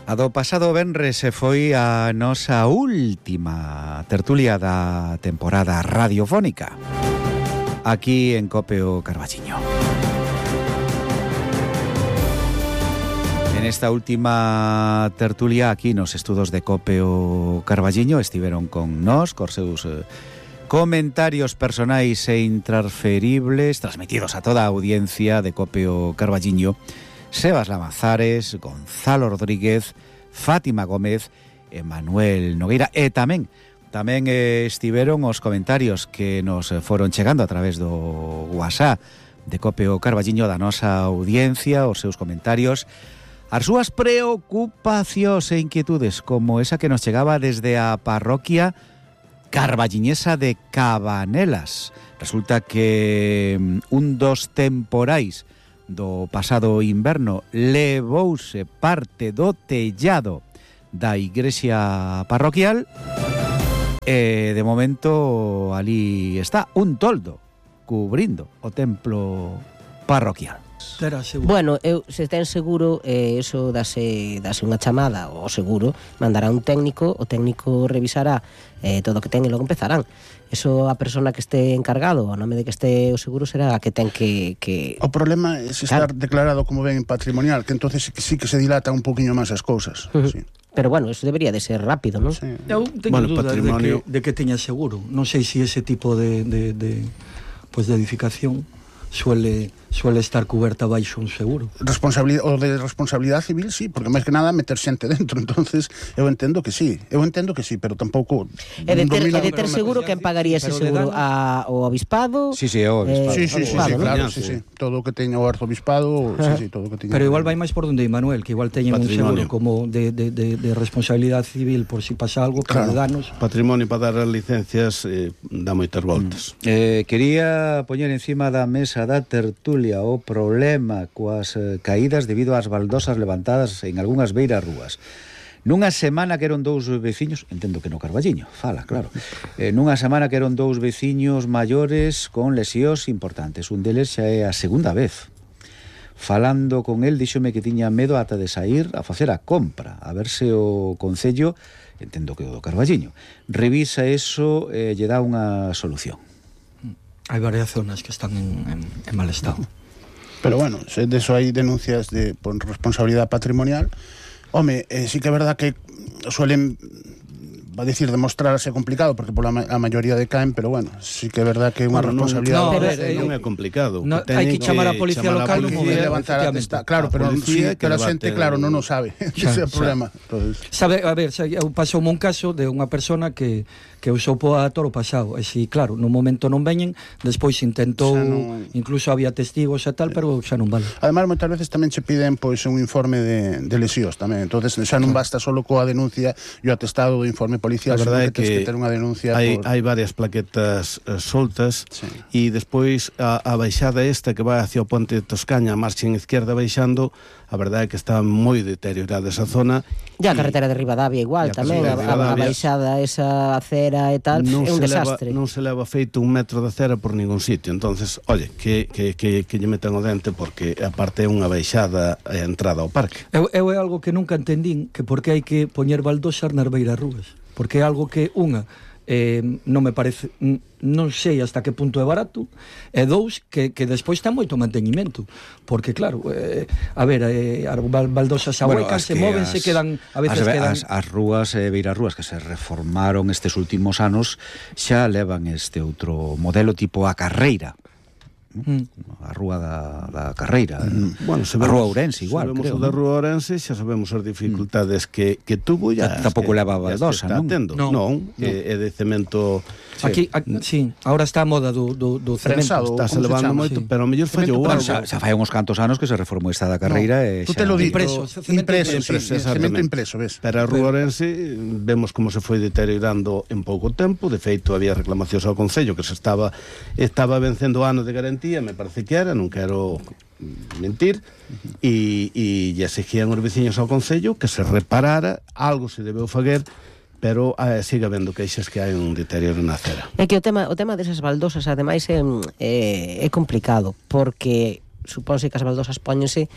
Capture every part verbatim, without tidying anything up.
A do pasado venres se foi a nosa última tertulia da temporada radiofónica aquí en Cope o Carballiño. En esta última tertulia aquí nos estudos de Cope o Carballiño estiveron con nós, cos seus eh, comentarios personais e intransferibles transmitidos a toda a audiencia de Cope o Carballiño, Sebas Lamazares, Gonzalo Rodríguez, Fátima Gómez e Manuel Nogueira. E tamén tamén eh, estiveron os comentarios que nos foron chegando a través do WhatsApp de Cope o Carballiño da nosa audiencia, os seus comentarios, as súas preocupacións e inquietudes, como esa que nos chegaba desde a parroquia carballiñesa de Cabanelas. Resulta que un dos temporais do pasado inverno levouse parte do tellado da igrexa parroquial e de momento ali está un toldo cubrindo o templo parroquial. Bueno, eu, se ten seguro, eh, eso dase, dase unha chamada ao seguro, mandará un técnico, o técnico revisará eh, todo o que ten e logo empezarán. Eso a persona que este encargado, o nome de que este o seguro, será a que ten que... que... O problema é se estar claro. declarado como ben patrimonial, que entonces sí que, sí que se dilatan un poquinho máis as cousas. Uh-huh. Sí. Pero bueno, eso debería de ser rápido, non? Sí. Eu teño bueno, dudas patrimonio... de, que, de que teña seguro. Non sei se ese tipo de, de, de, pues de edificación suele suele estar cuberta baixo un seguro. Responsabilidade, o de responsabilidade civil, sí, porque máis que nada meter xente dentro, entonces eu entendo que sí, eu entendo que sí, pero tampouco... E de ter, e de ter seguro, quen pagaría ese seguro? A, o obispado? Sí, sí, o obispado. Eh, sí, sí, sí, obispado, sí, ¿no? claro, sí, sí, todo o que teña o arzobispado, sí, sí, todo o que teña... Pero igual vai máis por donde Manuel, que igual teñen un seguro Patrimonio. como de, de, de, de responsabilidade civil por si pasa algo, Claro. para danos. Patrimonio para dar as licencias eh, dá moitas voltas. Eh, quería poñer encima da mesa da tertulia o problema coas eh, caídas debido ás baldosas levantadas en algunhas beiras rúas. Nunha semana que eron dous veciños, entendo que no Carballiño, fala, claro. Eh, nunha semana que eron dous veciños maiores con lesións importantes. Un deles xa é a segunda vez. Falando con el, díxome que tiña medo ata de sair a facer a compra, a ver se o concello, entendo que o do Carballiño, revisa eso e eh, lle dá unha solución. Hai varias zonas que están en, en, en mal estado. Pero bueno, se de eso hai denuncias de por responsabilidade patrimonial. Home, eh, sí que é verdad que suelen, va a decir, demostrarse complicado, porque por la ma a maioría decaen, pero bueno, sí que é verdad que é unha Bueno, responsabilidade... no, non, pero, eh, non é complicado. No, Que hai teñen que chamar a policía chamar local, policía, non mover, levantar a testa, claro, A pero, policía sí, que pero a levante xente, claro, o- non o sabe. Ese é o problema. Entonces, Sabe, a ver, xa, eu pasoume un caso de unha persona que que usou po a toro pasado, e si, claro, no momento non veñen, despois intentou, Xa non- incluso había testigos e tal, pero xa non vale. además, moitas veces tamén che piden pois un informe de, de lesións tamén. Entonces, xa non basta solo coa denuncia e o atestado do informe policial, A verdade senón é que tens que que ter unha denuncia hai, por... hai varias plaquetas eh, soltas Sí. e despois a, a baixada esta que vai hacia o Ponte de Toscaña, a marxen izquierda baixando, a verdade é que está moi deteriorada esa zona. Ya a carretera de Ribadavia igual, E a tamén, a, carretera de a, a Ribadavia. baixada, esa acera e tal, non é un se leva, desastre. non se leva feito un metro de acera por ningún sitio. Entonces, oye, que, que, que, que lle metan o dente, porque aparte é unha baixada a entrada ao parque. Eu, eu é algo que nunca entendín, que por que hai que poñer baldosas nas beiras rúas. Porque é algo que, unha, eh, non me parece, non sei hasta que punto é barato, e dous, que, que despois ten moito manteñimento, porque claro, eh, a ver, eh, as baldosas ahuecas, se moven, se quedan, a veces as, quedan... as, as rúas e eh, beiras rúas que se reformaron estes últimos anos xa levan este outro modelo tipo a carreira. Mm. A rúa da, da carreira. Mm. Bueno, a rúa Ourense igual, sabemos creo. o da ¿no? rúa Ourense, xa sabemos as dificultades mm. que, que tuvo ya. Ta- tampouco leva baldosa, non? Tendo. Non. Non, é, é de cemento. Aquí, aquí, sí, ahora está a moda do, do, do Prensado. cemento. Está se como se levando chama? moito, Sí. pero ao mellor fallou Bueno, algo. xa, xa fai uns cantos anos que se reformou esta da carreira e Tú xa... te lo digo, Impreso, cemento impreso, impreso, sí, exactamente. cemento impreso, ves. Pero a rúa Ourense vemos como se foi deteriorando en pouco tempo. De feito, había reclamacións ao Concello que se estaba estaba vencendo o ano de garantía, me parece que era, non quero mentir, e, e lle exigían os veciños ao Concello que se reparara, algo se debeu faguer, pero eh, siga vendo queixas que hai un deterioro na acera. É que o tema, o tema desas baldosas, ademais, é, é, é complicado, porque supónse que as baldosas póñense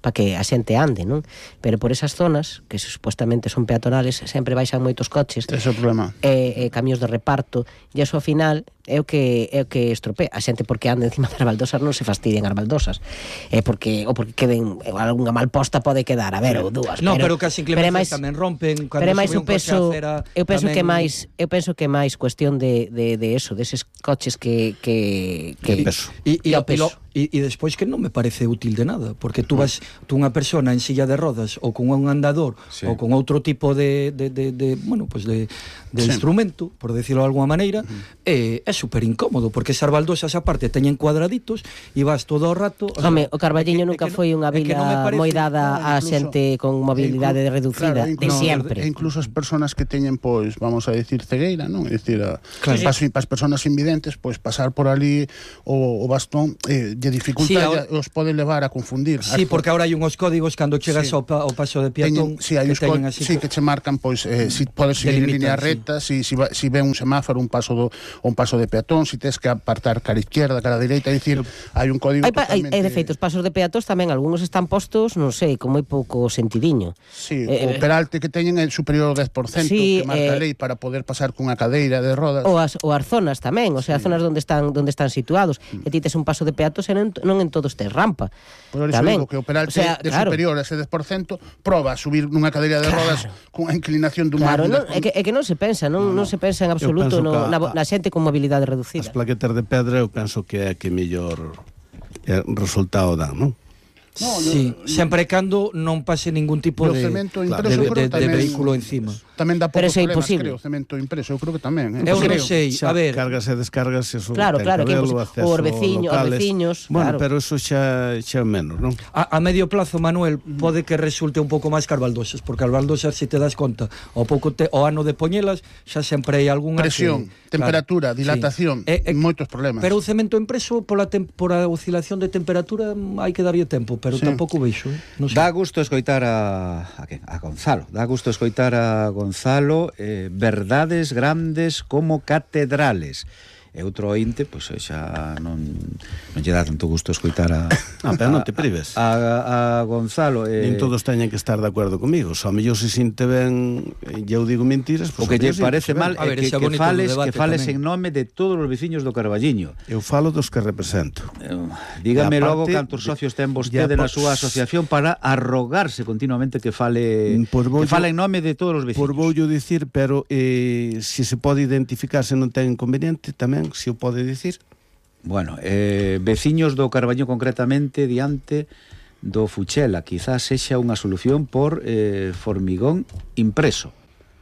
para que a xente ande, non? Pero por esas zonas, que supuestamente son peatonales, sempre baixan moitos coches. Ese é o problema. E, e camións de reparto, e eso ao final é o que é o que estropea. A xente porque anda encima das baldosas non se fastidian as baldosas. É porque ou porque queden algunha mal posta pode quedar, a ver, ou dúas. No, pero, pero casi inclemencias tamén rompen cando pero máis sube eu un coche penso, á acera. eu penso tamén... que máis, eu penso que máis cuestión de de de eso, deses coches que que que De peso. E, e, que ao e, lo, peso. e, e despois que non me parece útil de nada, porque tú vas tú unha persona en silla de rodas ou con un andador sí. ou con outro tipo de, de, de, de bueno, pues de, de sí. instrumento, por decirlo de alguma maneira, uh-huh. eh, é super incómodo, porque esas baldosas aparte teñen cuadraditos e vas todo o rato... O Home, sea, o Carballiño é que, nunca é que foi unha é que non me vila parece- moi dada no, a incluso- xente con mobilidade inclu- reducida, claro, de incluso- sempre. E incluso as persoas que teñen, pois, vamos a decir, cegueira, non? É dicir, a, Claro. para, as, para as persoas invidentes, pois, pasar por ali o, o bastón eh, lle dificulta, Sí, ahora- e os pode levar a confundir. Sí, As- porque ahora hai unhos códigos cando chegas Sí. ao, pa, ao paso de peatón Teñen, sí, hai que os co- teñen así sí, co- que che marcan, pois, eh, si podes seguir en delimitan, línea sí. recta, si, si, va, si ve un semáforo, un paso do, un paso de peatón, si tes que apartar cara izquierda, cara dereita, é dicir, hai un código Hai, pa, hai, totalmente... hai de feito, os pasos de peatóns tamén, algúns están postos, non sei, con moi pouco sentidiño. Sí, Eh, o peralte que teñen é superior ao dez por cento sí, que marca eh, a lei para poder pasar cunha cadeira de rodas. Ou as, ou as zonas tamén, o sea, as zonas onde están onde están situados. E ti tes un paso de peatóns e non, non en todos tes rampa. Por eso Tamén. digo que o peralte O sea, de claro. superior a ese dez por cento proba a subir nunha cadeira de rodas cunha inclinación dun Claro, non, mar. é, que, é que non se pensa, non, non se pensa en absoluto penso no, que a- na, na xente con mobilidade As reducida. plaquetas de pedra eu penso que é a que mellor eh, resultado dan, non? No, Sí, yo- sempre e cando non pase ningún tipo o de, cemento de, impreso, de, creo de, que tamén- vehículo encima. Tamén dá Pero poucos eso é problemas, imposible. creo, cemento impreso, eu creo que tamén, eh? Eu non creo. sei, a Xa, ver, cargas e descargas, eso Claro, ten claro, que cabelo, impos- acceso os veciños- os locales. veciños, Bueno, claro. pero eso xa xa menos, non? a, a medio plazo, Manuel, pode que resulte un pouco máis que as baldosas, porque as baldosas, se te das conta, ao pouco te, o ano de poñelas, xa sempre hai algunha Presión, que, temperatura, claro, dilatación, sí. E- e- moitos problemas. Pero o cemento impreso pola tem, por a oscilación de temperatura hai que darlle tempo, pero Sí. tampouco veixo, eh? Non sei. Dá gusto escoitar a, a, que? a Gonzalo. Dá gusto escoitar a Gonzalo eh, verdades grandes como catedrales. E outro ointe, pois xa non, non lle dá tanto gusto escoitar a... Ah, pero non te prives. A, a Gonzalo. Eh, Nin todos teñen que estar de acuerdo comigo. Só mellor se sinte ben, e eu digo mentiras, O pois que lle mellor parece síntese ben. mal A é ver, que, ese é que bonito fales, do debate que fales tamén. en nome de todos os veciños do Carballiño. Eu falo dos que represento. Eh, dígame E aparte, logo cantos socios ten vostede e na aparte- súa asociación para arrogarse continuamente que fale Pois que voulle- fale en nome de todos os veciños. Por voullo dicir, pero eh, se se pode identificar se non ten inconveniente, tamén se o pode dicir. Bueno, eh, veciños do Carballiño concretamente diante do Fuchela, quizás sexa unha solución por eh, formigón impreso.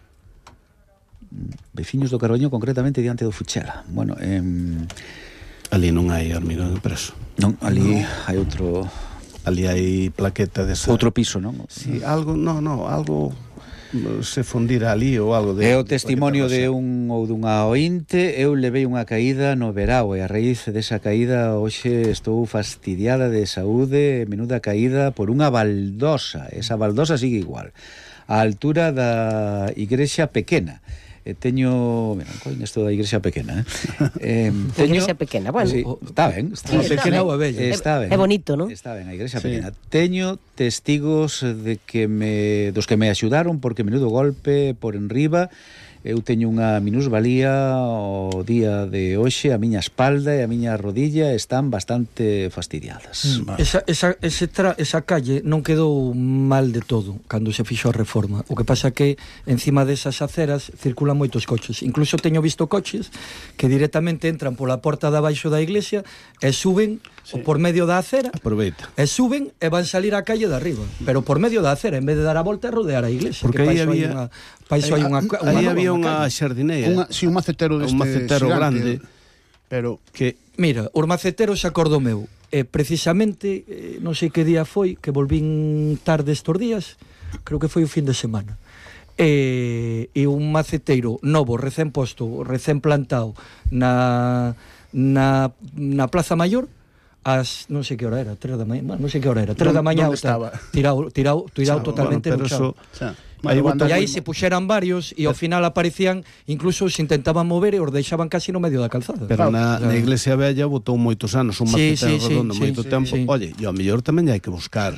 Veciños do Carballiño concretamente diante do Fuchela. Bueno, eh, Ali non hai hormigón impreso. non, ali hai outro Ali hai plaqueta de esa... outro piso, non? Sí, algo, no, no, algo mm, se fundira ali ou algo de... É o testimonio de plaqueta un ou dunha ointe. Eu levei unha caída no verao e a raíz desa caída hoxe estou fastidiada de saúde, menuda caída por unha baldosa. Esa baldosa sigue igual, a altura da igrexa pequena. E teño, mira, coño, isto da igrexa pequena, eh? eh teño, Igrexa pequena, bueno. sí, está ben, está Sí, ben. está ben. ou a bella? Está ben. É bonito, non? Está ben, a igrexa Sí. pequena. Teño testigos de que me dos que me axudaron porque menudo golpe por enriba. Eu teño unha minusvalía o día de hoxe, a miña espalda e a miña rodilla están bastante fastidiadas. Vale. Esa, esa, ese tra, esa calle non quedou mal de todo cando se fixo a reforma. O que pasa que encima desas aceras circulan moitos coches. Incluso teño visto coches que directamente entran pola porta de abaixo da iglesia e suben sí. por medio da acera. Aproveita. E suben e van salir á calle de arriba, pero por medio da acera, en vez de dar a volta e rodear a iglesia. Porque que aí pa iso hai había- unha, pa iso hai unha, unha, Aí nova, había unha unha calle. xardineira. Unha, si, un macetero deste Un macetero xigante, grande. pero Que Mira, os maceteros xa acordo meu. E precisamente, eh, non sei que día foi, que volvín tarde estes días, creo que foi o fin de semana. E, e un maceteiro novo, recén posto, recén plantado na, na, na Plaza Maior, as non sei que hora era, tres da mañá, non sei que hora era, tres da Non- mañá non está estaba. tirado, tirado, tirado Xa, totalmente bueno, pero luchado. eso- xa, Bueno, Aí banda E aí moi- se puxeran varios e ao final aparecían, incluso se intentaban mover e os deixaban casi no medio da calzada. Pero na, O sea, na Iglesia Vella botou moitos anos un Sí, marquetero sí, sí, redondo sí, moito sí, tempo. sí. Oye, e ao mellor tamén hai que buscar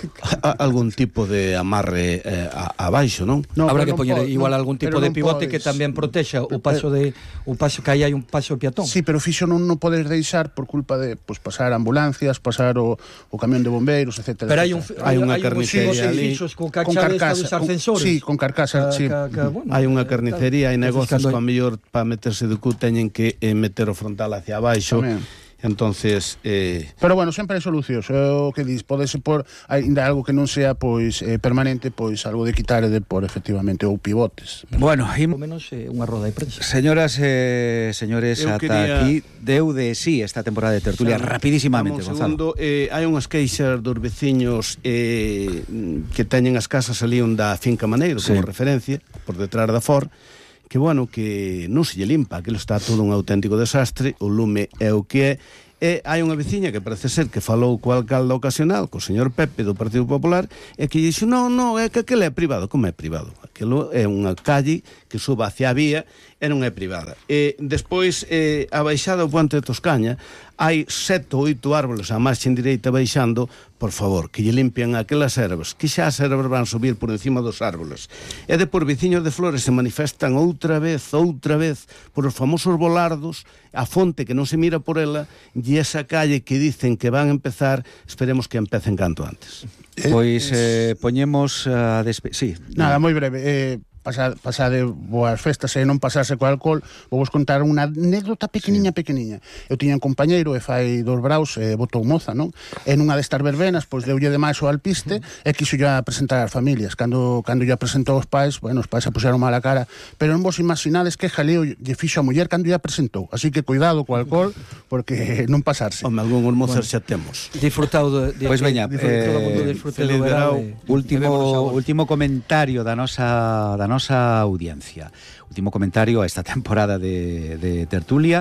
a, a, algún tipo de amarre eh, a, abaixo, non? No, Habrá pero que non poñer po- igual non- algún tipo pero de non pivote que podes. tamén protexa o paso de o paso que aí hai un paso peatón. Sí, pero fixo non non podes deixar por culpa de pues, pasar ambulancias, pasar o, o camión de bombeiros, etcétera. Pero hai un etcétera. Hai unha hai uns carnicería ali. edificios co Con cachave esta carcasa, dos con- ascensores. sí, con carcasa, sí. Ca, ca, bueno, Hai unha eh, carnicería, hai tal. negocios Entonces, que ao mellor para meterse de cu teñen que eh, meter o frontal hacia abaixo. Tamén. Entonces, eh, Pero bueno, sempre hai solucións. É o que dis, podese por ainda algo que non sea pois eh, permanente, pois algo de quitar e de por efectivamente ou pivotes. Bueno, Por im- lo menos eh, unha roda de prensa. señoras e señores, Eu ata quería- aquí deu de sí esta temporada de tertulia. Xa, Rapidísimamente, vamos, Gonzalo. segundo, eh, hai unhas queixas dos veciños eh, que teñen as casas ali onde a finca Maneiro como Sí. referencia, por detrás da For, que bueno, que non se lle limpa, aquilo está todo un auténtico desastre, o lume é o que é. E hai unha veciña que parece ser que falou co alcalde ocasional, co señor Pepe do Partido Popular, e que dixo, non, non, é que aquele é privado. Como é privado? Aquilo é unha calle que suba hacia a vía e non é privada. E despois, eh, a baixada do Puente de Toscaña, hai sete ou oito árboles a marcha en direita baixando, por favor, que lle limpian aquelas ervas, que xa as ervas van subir por encima dos árboles. E de por veciños de Flores se manifestan outra vez, outra vez, por os famosos volardos, a fonte que non se mira por ela, e esa calle que dicen que van a empezar, esperemos que empecen canto antes. Pois eh, poñemos a despe... Sí. Nada, moi breve. Eh, pasade, pasade boas festas e non pasarse co alcohol. Vou vos contar unha anécdota pequeniña, sí. pequeniña. Eu tiña un compañeiro e fai dos braus e eh, botou moza, non? E nunha destas verbenas, pois deulle de máis o alpiste e quiso ya presentar as familias. Cando cando ya presentou os pais, bueno, os pais se puxeron mala cara, pero non vos imaginades que jaleo lle fixo a muller cando ya presentou. Así que cuidado co alcohol, porque non pasarse. Home, algún almocer xa temos. Disfrutado de, de Pois veña, disfrute, eh, todo o mundo disfrute feliz do verao. verao. e- e Último, bebemos agua. último comentario da nosa, da nosa audiencia. Último comentario a esta temporada de, de tertulia.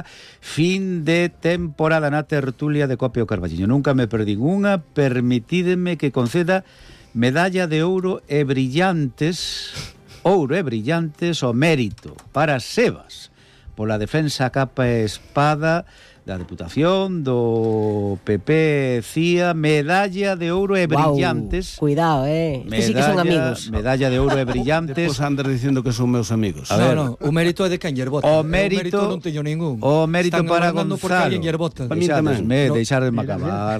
Fin de temporada na tertulia de Copio Carballiño. Nunca me perdín unha. Permitídeme que conceda medalla de ouro e brillantes, ouro e brillantes o mérito para Sebas pola defensa capa e espada da Deputación, do P P C I A, medalla de ouro e brillantes. Guau, cuidado, eh. Estes sí que son amigos. Medalla de ouro e brillantes. Despois andas dicindo que son meus amigos. A ver. No, no, o mérito é de quen ller bota. O Eu mérito- non teño ningún. O mérito Están para mandando porque Gonzalo. alguén ller bota. Pa mí tamén. Deixadesme, No, deixadesme mira, acabar.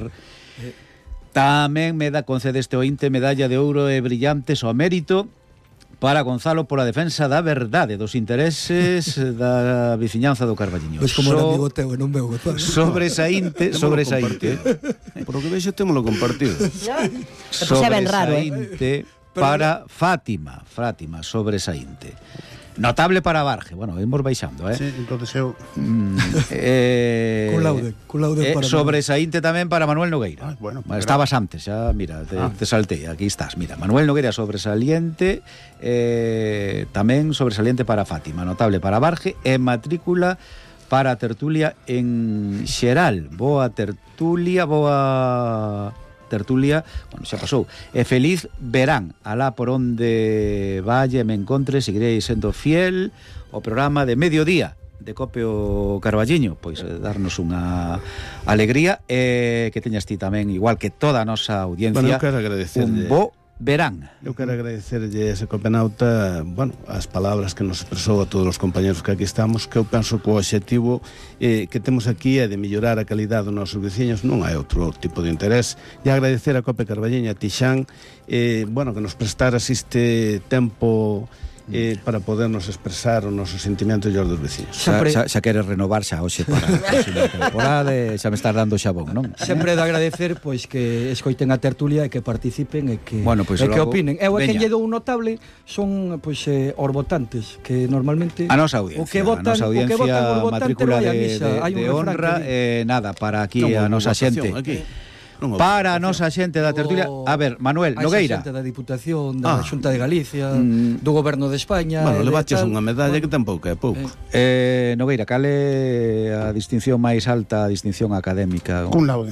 Tamén me da concede este ointe medalla de ouro e brillantes o mérito para Gonzalo pola defensa da verdade, dos intereses da veciñanza do Carballiño. Pois como era So- amigo teu e non veo gozar. Sobresaínte, Témolo sobresaínte. Por o que vexo, témolo compartido. Pois é ben raro, eh. Sobresaínte para Fátima, Fátima, sobresaínte. Notable para Barge. Bueno, imos baixando, eh. Sí, entonces eu Mm, eh, Cum laude, cum laude eh, para sobresaínte tamén para Manuel Nogueira. Ah, bueno, Bueno, estabas antes, xa, mira, te, Ah. te saltei, aquí estás. Mira, Manuel Nogueira sobresaliente, eh, tamén sobresaliente para Fátima, notable para Barge e matrícula para a tertulia en xeral. Boa tertulia, boa tertulia, bueno, xa pasou. E feliz verán, alá por onde vaya e me encontre, seguiréis sendo fiel o programa de mediodía de Copio Carballiño, pois eh, darnos unha alegría e que teñas ti tamén, igual que toda a nosa Bueno, audiencia, eu quero agradecerlle. un bo verán. Eu quero agradecerlle a ese copenauta, bueno, as palabras que nos expresou a todos os compañeros que aquí estamos, que eu penso que o obxectivo eh, que temos aquí é de mellorar a calidade dos nosos veciños, non hai outro tipo de interés, e agradecer a Cope Carballiño, a Tixán, eh, bueno, que nos prestaras este tempo eh, para podernos expresar os nosos sentimentos e os dos veciños. Xa, Sempre- xa, xa queres renovar xa hoxe para a próxima temporada e xa me estás dando xabón, non? Sempre de agradecer pois que escoiten a tertulia e que participen e que Bueno, pois e que logo, opinen. Eu a quen veña. lle dou un notable son pois eh, os votantes que normalmente A nosa audiencia, o que votan, a nosa o que audiencia votan os votantes matrícula vai a de, misa, de, hai un de refrán honra, que di. eh, nada, para aquí Non a houve nosa votación xente. aquí. Non houve Para a votación. nosa xente da tertulia. O- A ver, Manuel a esa Nogueira. xente da Diputación, da Ah. Xunta de Galicia, Mm. do Goberno de España. Bueno, e de levaches tal. unha medalla que Bueno, tampouco é pouco. Eh, eh, Nogueira, cal é a distinción máis alta, a distinción académica? cum laude.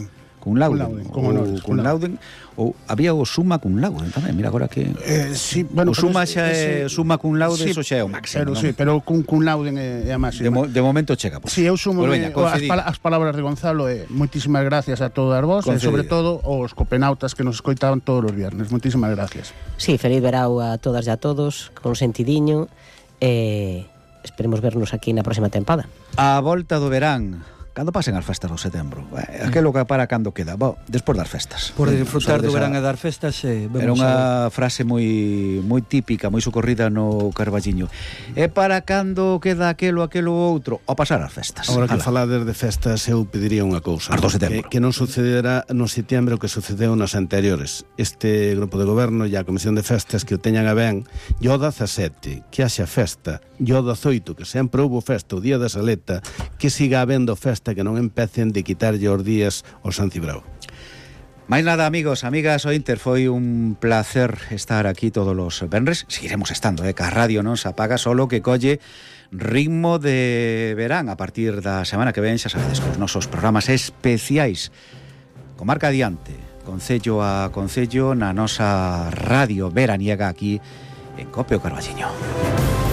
Cum laude. Cum laude, como ou honores, cum cum laude. Ou había o summa cum laude tamén, mira agora que... Eh, sí, bueno, o summa pero xa é ese- summa cum laude, sí, eso xa é o máximo, pero, non? sí, pero cum, cum laude é, é a De, máxima. mo, de momento chega, pois. Si, sí, eu sumo Pois veña, as, concedido. pala as palabras de Gonzalo e moitísimas gracias a todas vos e Concedido. sobre todo aos copenautas que nos escoitaban todos os viernes. Moitísimas gracias. Sí, feliz verao a todas e a todos, con sentidiño, e esperemos vernos aquí na próxima tempada. A volta do verán, cando pasen as festas do setembro, eh, aquelo que para cando queda, bo, despois das festas. Por disfrutar do Sabedes verán a- e dar festas, eh, Era vemos unha a... frase moi moi típica, moi socorrida no Carballiño. E para cando queda aquelo, aquelo outro, ao pasar as festas. Agora que Ala. falades de festas, eu pediría unha cousa. As do non? setembro. Que, que non sucederá no setembro o que sucedeu nas anteriores. Este grupo de goberno e a Comisión de Festas que o teñan a ben, e o dezasete, que haxa festa, e o dezoito, que sempre houbo festa, o día da Saleta, que siga habendo festa, que non empecen de quitarlle os días ao San Cibrao. Mais nada, amigos, amigas, o Inter foi un placer estar aquí todos os venres. Seguiremos estando, eh, que a radio non se apaga, solo que colle ritmo de verán a partir da semana que ven, xa sabedes, cos nosos programas especiais. Comarca adiante, concello a concello, na nosa radio veraniega aquí en Copio Carballiño.